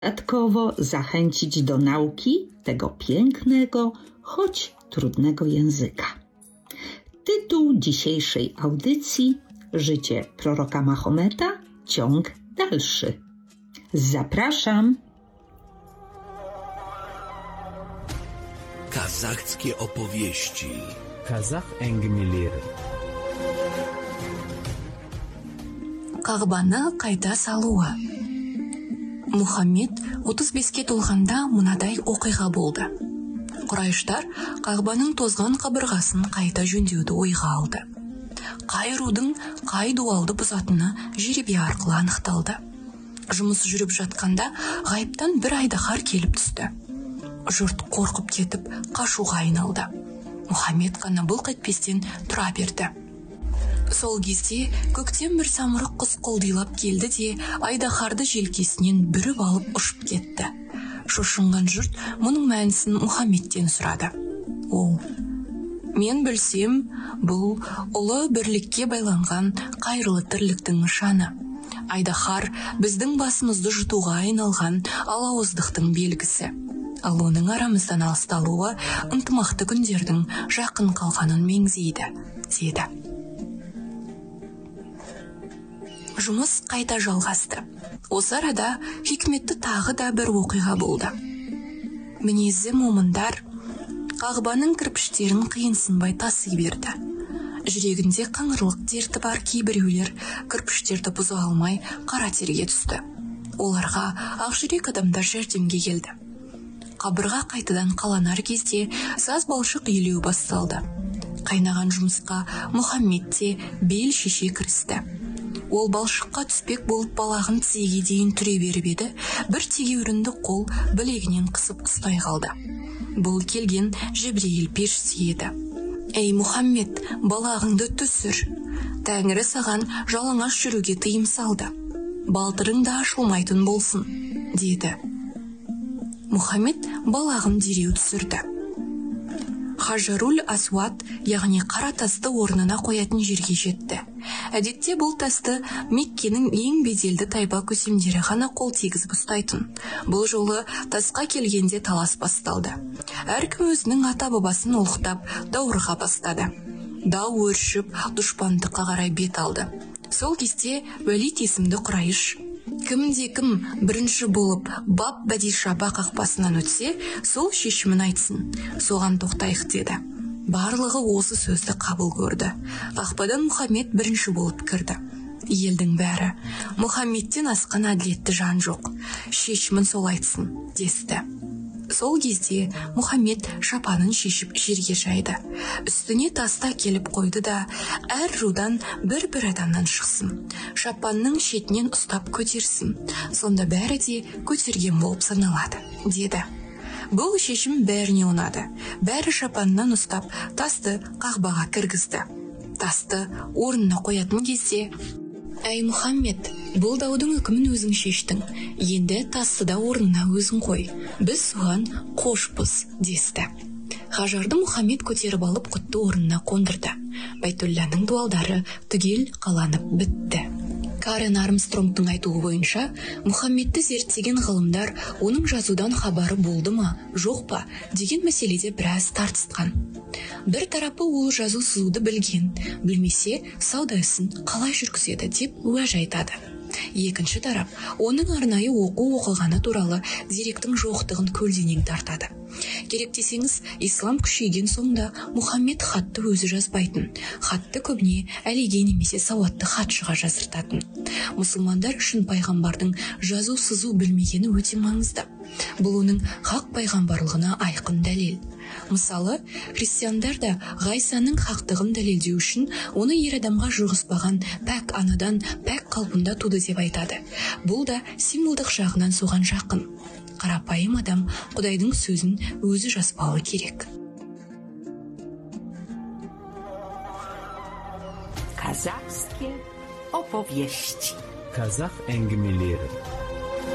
dodatkowo zachęcić do nauki tego pięknego, choć trudnego języka. Tytuł dzisiejszej audycji: Życie proroka Mahometa, ciąg dalszy. Zapraszam. Kazachskie opowieści. Kazakh әңгімелері. Қағбаны қайта салуы. Мұхаммед 35-ке толғанда мынадай оқиға болды. Құрайыштар Қағбаның тозған қабырғасын қайта жөндеуді ойға алды. Қай рудың қай дуалды бұзатыны жеребе арқылы анықталды. Жұмыс жүріп жатқанда ғайыптан бір айдаһар келіп түсті. Жұрт қорқып кетіп қашуға айналды. Мұхаммед қана былқ етпестен тұра берді. Сол кезде көктен бір самұрық құс құлдилап келді де айдаһарды желкесінен бүріп алып ұшып кетті. Шошынған жұрт мұның мәнісін Мұхаммедтен сұрады. Ол: «Мен білсем, бұл ұлы бірлікке байланған қайырлы тірліктің нышаны. Айдаһар біздің басымызды жұтуға айналған алауыздықтың белгісі. Ал оның арамыздан алысталуы ынтымақты күндердің жақын қалғанын меңзейді», деді. Жұмыс қайта жалғасты. Осы арада хикметті тағы да бір оқиға болды. Мінезі момындар Қағбаның кірпіштерін қиынсынбай таси берді. Жүрегінде қаңырлық дерті бар кейбіреулер кірпіштерді бұза алмай қара терге түсті. Оларға ақжүрек адамдар жәрдемге келді. Қабырға қайтадан қаланар кезде саз балшық елеу басталды. Қайнаған жұмысқа Мұхаммед те бел шеше кірісті. Ол балшыққа түспек болып балағын тізеге дейін түре беріп еді, бір тегеурінді қол білегінен қысып ұстай қалды. Бұл келген Жебірейіл періште еді. «Ей Мұхаммед, балағыңды түсір. Тәңірі саған жалаңаш жүруге тыйым салды. Балтырың да ашылмайтын болсын», деді. Мұхаммед балағын дереу түсірді. Хажаруль Асуат, яғни қара тасты орнына қоятын жерге жетті. Әдетте бұл тасты Меккенің ең беделді тайпа көсемдері ғана қол тигізіп ұстайтын. Бұл жолы тасқа келгенде талас басталды. Әркім өзінің ата-бабасын ұлықтап даурыға бастады. Дау өршіп, дұшпандыққа қарай бет алды. Сол кезде Уәлид есімді Құрайыш: «Кім-де-кім бірінші болып Баб Бәдишаба қақпасынан өтсе, сол шешімін айтсын, соған тоқтайық», деді. Барлығы осы сөзді қабыл көрді. Қақпадан Мұхаммед бірінші болып кірді. Елдің бәрі: «Мұхаммедтен асқан әділетті жан жоқ, шешімін сол айтсын», десті. Сол кезде Мұхаммед шапанын шешіп жерге жайды. Үстіне таста келіп қойды да: «Әр рудан бір-бір адамнан шықсын. Шапанның шетінен ұстап көтерсін. Сонда бәрі де көтерген болып саналады», деді. Бұл шешім бәріне ұнады. Бәрі шапаннан ұстап тасты қағбаға кіргізді. Тасты орнына қоятын кезде: «Әй Мұхаммед, бұл даудың үкімін өзің шештің. Енді тасты да орнына өзің қой. Біз соған қошпыз», десті. Хажарды Мұхаммед көтеріп алып құтты орнына қондырды. Байтулланың дуалдары түгел қаланып бітті. Карен Армстронгтың айтуы бойынша, Мұхаммедті зерттеген ғылымдар оның жазудан хабары болды ма, жоқ па деген мәселеде біраз тартысқан. Бір тарапы ол жазу сызуды білген, білмесе сауда ісін қалай жүргізеді деп уәж айтады. Екінші тарап оның арнайы оқығаны туралы деректің жоқтығын көлденең тартады. Керек десеңіз, ислам күшейген соңда Мұхаммед хатты өзі жазбайтын. Хатты көбіне әлиге немесе сауатты хатшыға жазыртатын. Мұсылмандар үшін пайғамбардың жазу сызу білмегені өте маңызды. Бұл оның хақ пайғамбарлығына айқын дәлел. Мысалы, христиандар да Ғайсаның хақтығын дәлелдеу үшін оны ер адамға жұғыспаған пәк анадан пәк қалпында туды деп айтады. Бұл да символдық жағынан соған жақын. Қарапайым адам Құдайдың сөзін өзі жазбауы керек. Казахские opowieści. Kazakh әңгімелері.